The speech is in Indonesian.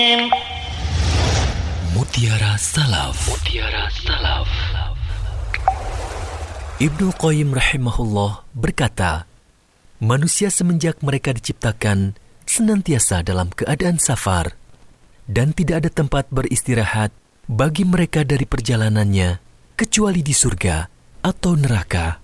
Mutiara Salaf. Mutiara Salaf. Ibnu Qayyim rahimahullah berkata, manusia semenjak mereka diciptakan senantiasa dalam keadaan safar dan tidak ada tempat beristirahat bagi mereka dari perjalanannya kecuali di surga atau neraka.